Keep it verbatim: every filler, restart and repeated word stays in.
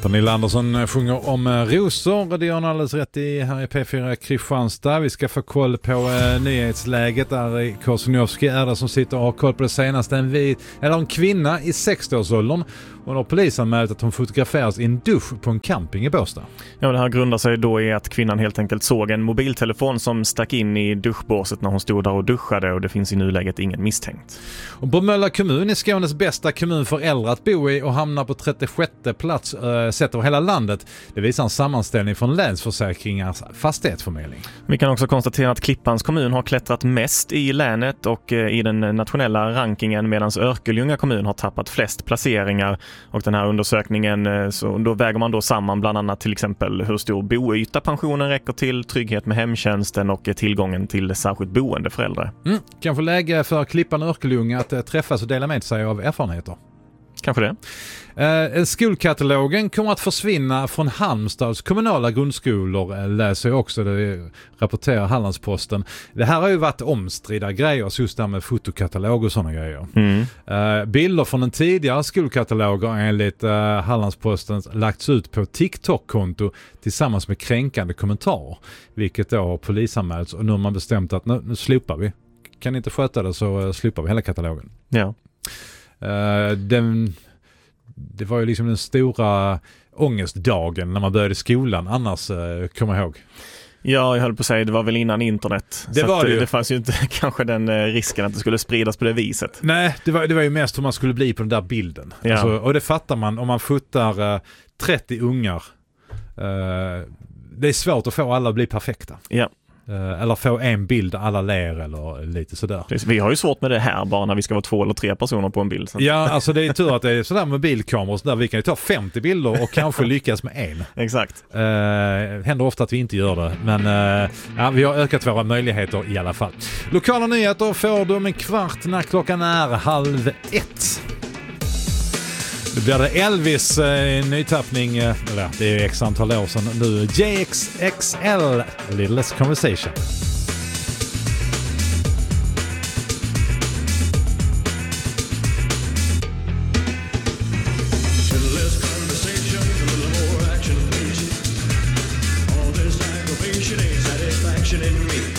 Pernilla Andersson sjunger om rosor. Det gör hon alldeles rätt i här i P fyra Kristianstad. Vi ska få koll på eh, nyhetsläget. Där i Korsunowski är det som sitter och har koll på det senaste. En, vid, eller en kvinna i sextioårsåldern. Hon har polisen med att hon fotograferas i en dusch på en camping i Båstad. Ja, det här grundar sig då i att kvinnan helt enkelt såg en mobiltelefon som stack in i duschbåset när hon stod där och duschade, och det finns i nuläget ingen misstänkt. Och Bromölla kommun är Skånes bästa kommun för äldre att bo i och hamnar på trettiosjätte plats äh, sett över hela landet. Det visar en sammanställning från Länsförsäkringars fastighetsförmedling. Vi kan också konstatera att Klippans kommun har klättrat mest i länet och eh, i den nationella rankingen, medan Örkelljunga kommun har tappat flest placeringar. Och den här undersökningen, så då väger man då samman bland annat till exempel hur stor boyta pensionen räcker till, trygghet med hemtjänsten och tillgången till särskilt boende för äldre. Mm, kanske läge för Klippan och Örkelljunga att träffas och dela med sig av erfarenheter. Kanske det. Eh, skolkatalogen kommer att försvinna från Halmstads kommunala grundskolor, eh, läser jag också, det rapporterar Hallandsposten. Det här har ju varit omstridda grejer, just där med fotokatalog och sådana grejer. Mm. Eh, bilder från en tidigare skolkataloger enligt eh, Hallandsposten lagts ut på TikTok-konto tillsammans med kränkande kommentarer, vilket då har polisanmälts, och nu har man bestämt att nu, nu slopar vi. Kan ni inte sköta det så uh, slopar vi hela katalogen. Ja. Uh, den, det var ju liksom den stora ångestdagen när man började skolan, annars uh, kommer jag ihåg. Ja, jag höll på att säga, det var väl innan internet. Det så var att, det ju. Det fanns ju inte kanske den risken att det skulle spridas på det viset. Nej, det var, det var ju mest hur man skulle bli på den där bilden. Ja. Alltså, och det fattar man om man fotar uh, trettio ungar. Uh, det är svårt att få alla att bli perfekta. Ja. Eller få en bild där alla ler eller lite sådär. Precis. Vi har ju svårt med det här bara när vi ska vara två eller tre personer på en bild. Så. Ja, alltså det är tur att det är sådär med mobilkameror så där. Vi kan ju ta femtio bilder och kanske lyckas med en. Exakt. Uh, händer ofta att vi inte gör det. Men uh, ja, vi har ökat våra möjligheter i alla fall. Lokala nyheter får du om en kvart när klockan är halv ett. Det blir det Elvis eh, nytappning, eh, eller det är x antal år sedan nu. J X X L, A Little Less Conversation.